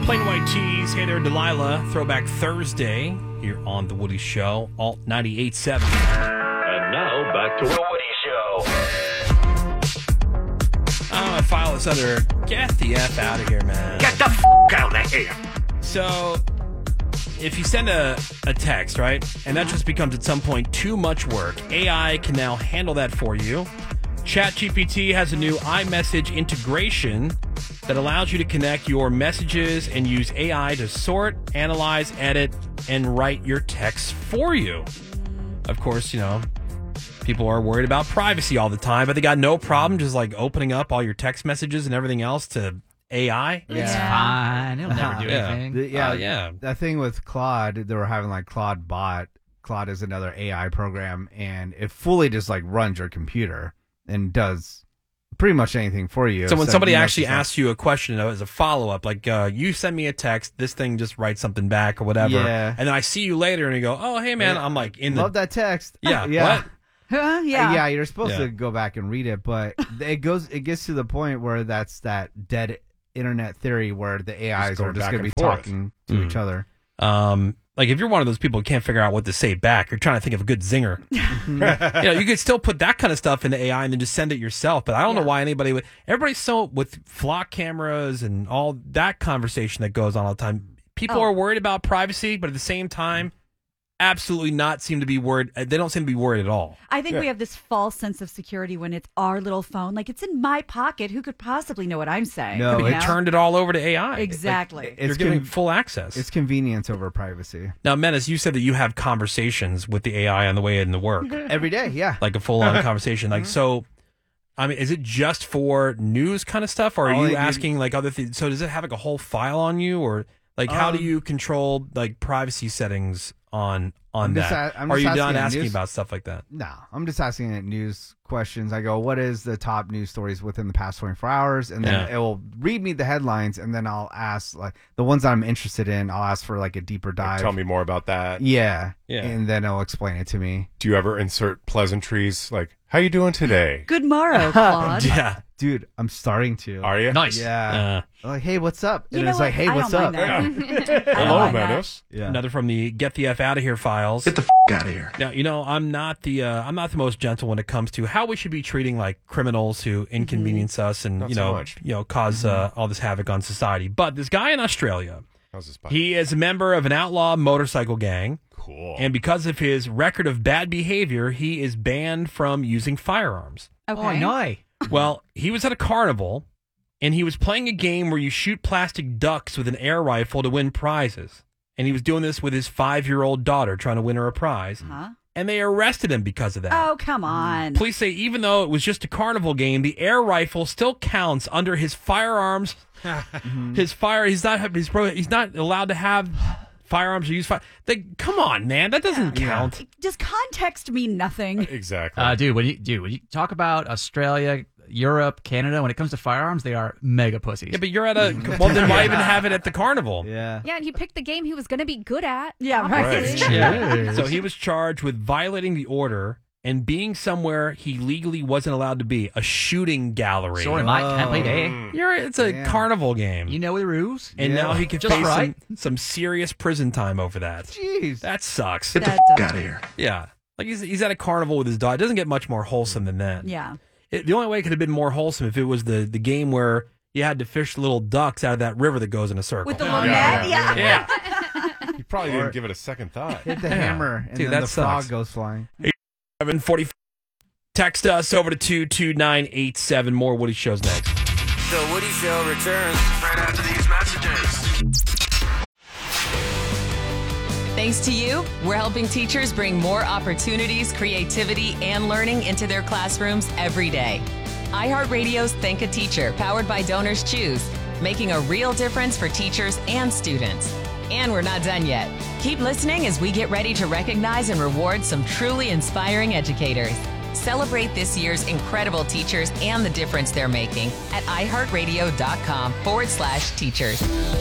Plain White Tees, Hey There Delilah, Throwback Thursday here on The Woody Show, Alt 98.7. And now back to The Woody Show. I'm going to file this under get the F out of here, man. Get the out of here. So, if you send a text, right, and that just becomes at some point too much work, AI can now handle that for you. ChatGPT has a new iMessage integration that allows you to connect your messages and use AI to sort, analyze, edit, and write your texts for you. Of course, you know, people are worried about privacy all the time, but they got no problem just like opening up all your text messages and everything else to AI. It's fine. It'll never do Yeah. anything. Yeah. That thing with Claude, they were having like Claude Bot. Claude is another AI program, and it fully just like runs your computer and does pretty much anything for you. So when except somebody you actually message asks you a question as a follow-up, like you send me a text, this thing just writes something back or whatever, Yeah. and then I see you later and you go, oh, hey, man, Yeah. I'm like in them, the... love that text. Yeah, yeah. what? Huh? Yeah, you're supposed Yeah. to go back and read it, but it gets to the point where that's that dead internet theory where the AIs going are just back going to and be forth. talking to each other. Like if you're one of those people who can't figure out what to say back, you're trying to think of a good zinger. You could still put that kind of stuff into AI and then just send it yourself. But I don't know why anybody would. Everybody's so with flock cameras and all that conversation that goes on all the time. People are worried about privacy, but at the same time, absolutely not seem to be worried. They don't seem to be worried at all. I think we have this false sense of security when it's our little phone. Like, it's in my pocket. Who could possibly know what I'm saying? No, You It know? turned it all over to AI. Exactly. Like, you're giving full access. It's convenience over privacy. Now, Menace, you said that you have conversations with the AI on the way into work. Every day, yeah. Like a full-on conversation. Like, so, I mean, is it just for news kind of stuff, or are Only you give- asking like other things? So does it have like a whole file on you, or like how do you control like privacy settings on just that? I'm Or are just you not asking asking news- about stuff like that? No, I'm just asking it news questions. I go, what is the top news stories within the past 24 hours? And then it will read me the headlines, and then I'll ask, like, the ones that I'm interested in, I'll ask for, like, a deeper dive. Tell me more about that. Yeah. Yeah. And then it'll explain it to me. Do you ever insert pleasantries like, how you doing today? Good morrow, Claude. Yeah. Dude, I'm starting to. Are you? Nice. Yeah. Like, hey, what's up? You And know it's like, what? hey, I what's don't up? mind that. I don't Hello, mind that. Menace. Yeah. Another from the Get the F Out of Here files. Get the out of here. Now, you know, I'm not the most gentle when it comes to how we should be treating like criminals who inconvenience us and Not you so know much. cause all this havoc on society. But this guy in Australia, How's this? he is a member of an outlaw motorcycle gang, Cool. and because of his record of bad behavior, he is banned from using firearms. Okay. Oh, no. Well, he was at a carnival, and he was playing a game where you shoot plastic ducks with an air rifle to win prizes. And he was doing this with his 5-year-old daughter, trying to win her a prize. Huh? And they arrested him because of that. Oh, come on. Police say even though it was just a carnival game, the air rifle still counts under his firearms. He's not allowed to have firearms or use fire. Come on, man, that doesn't count. Does context mean nothing? Exactly. Dude, when you talk about Australia, Europe, Canada, when it comes to firearms, they are mega pussies. Yeah, but you're at a well. Then why even have it at the carnival? Yeah. Yeah, and he picked the game he was going to be good at. Yeah, right. obviously. Yeah. So he was charged with violating the order and being somewhere he legally wasn't allowed to be, a shooting gallery. Sorry, Mike, can't play that. It's a carnival game. You know the rules. And now he could Just face right. some serious prison time over that. Jeez. That sucks. Get the That f- does- out of here. Yeah. Like he's at a carnival with his dog. It doesn't get much more wholesome than that. Yeah. The only way it could have been more wholesome if it was the game where you had to fish little ducks out of that river that goes in a circle. With the little net? Yeah. yeah. You probably didn't give it a second thought. Hit the hammer, and Dude, then that the frog sucks. goes flying. 7:45. Text us over to 22987. More Woody Shows next. The Woody Show returns Right after these messages. Thanks to you, we're helping teachers bring more opportunities, creativity, and learning into their classrooms every day. iHeartRadio's Thank a Teacher, powered by Donors Choose, making a real difference for teachers and students. And we're not done yet. Keep listening as we get ready to recognize and reward some truly inspiring educators. Celebrate this year's incredible teachers and the difference they're making at iHeartRadio.com/teachers.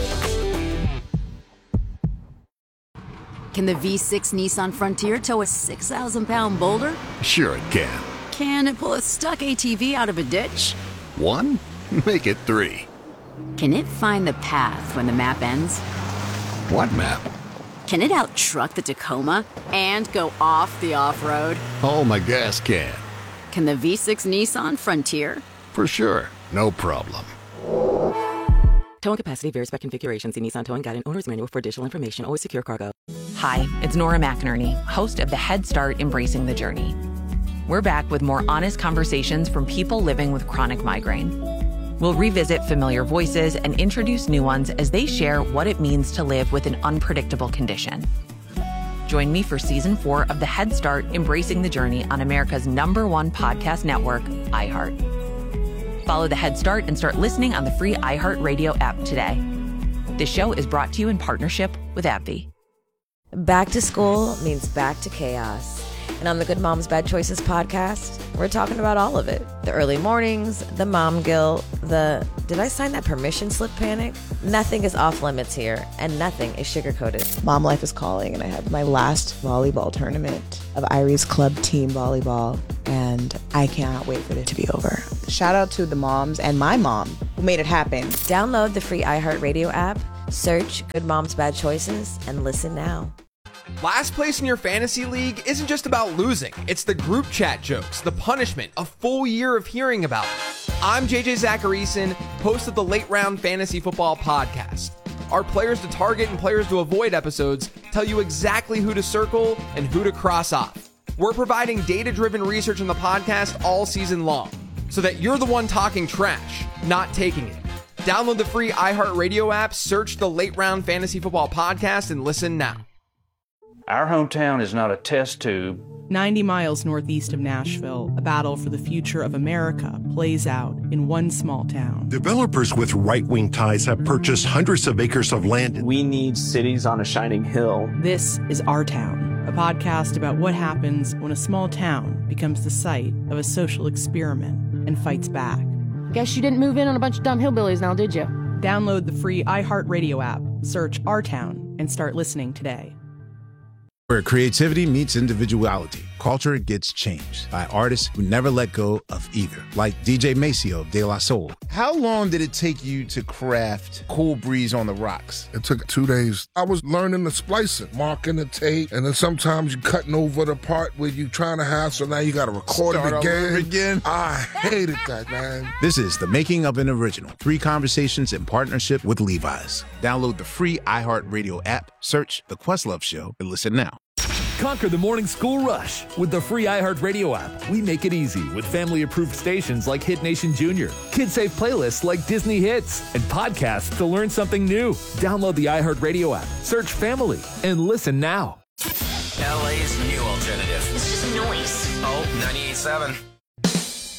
Can the V6 Nissan Frontier tow a 6,000-pound boulder? Sure it can. Can it pull a stuck ATV out of a ditch? 1? Make it 3. Can it find the path when the map ends? What map? Can it outtruck the Tacoma and go off the off-road? Oh, my gas can. Can the V6 Nissan Frontier? For sure. No problem. Towing capacity varies by configuration. See Nissan Towing Guide and Owner's Manual for additional information. Always secure cargo. Hi, it's Nora McInerney, host of the Head Start Embracing the Journey. We're back with more honest conversations from people living with chronic migraine. We'll revisit familiar voices and introduce new ones as they share what it means to live with an unpredictable condition. Join me for Season 4 of the Head Start Embracing the Journey on America's #1 podcast network, iHeart. Follow the Head Start and start listening on the free iHeartRadio app today. This show is brought to you in partnership with AbbVie. Back to school means back to chaos. And on the Good Moms Bad Choices podcast, we're talking about all of it. The early mornings, the mom guilt, the did I sign that permission slip panic? Nothing is off limits here, and nothing is sugar-coated. Mom life is calling, and I have my last volleyball tournament of Irie's Club Team Volleyball, and I cannot wait for it to be over. Shout out to the moms and my mom who made it happen. Download the free iHeartRadio app, search Good Moms Bad Choices, and listen now. Last place in your fantasy league isn't just about losing. It's the group chat jokes, the punishment, a full year of hearing about it. I'm JJ Zacharyson, host of the Late Round Fantasy Football Podcast. Our players to target and players to avoid episodes tell you exactly who to circle and who to cross off. We're providing data-driven research in the podcast all season long, so that you're the one talking trash, not taking it. Download the free iHeartRadio app, search the Late Round Fantasy Football Podcast, and listen now. Our hometown is not a test tube. 90 miles northeast of Nashville, a battle for the future of America plays out in one small town. Developers with right-wing ties have purchased hundreds of acres of land. We need cities on a shining hill. This is Our Town, a podcast about what happens when a small town becomes the site of a social experiment and fights back. Guess you didn't move in on a bunch of dumb hillbillies now, did you? Download the free iHeartRadio app, search Our Town, and start listening today. Where creativity meets individuality, culture gets changed by artists who never let go of either, like DJ Maceo of De La Soul. How long did it take you to craft Cool Breeze on the Rocks? It took 2 days. I was learning the splicing, marking the tape, and then sometimes you're cutting over the part where you're trying to have, so now you got to record it again. I hated that, man. This is The Making of an Original. 3 conversations in partnership with Levi's. Download the free iHeartRadio app, search The Questlove Show, and listen now. Conquer the morning school rush with the free iHeartRadio app. We make it easy with family-approved stations like Hit Nation Junior, kid-safe playlists like Disney Hits, and podcasts to learn something new. Download the iHeartRadio app, search Family, and listen now. LA's new alternative. It's just noise. Oh, 98.7.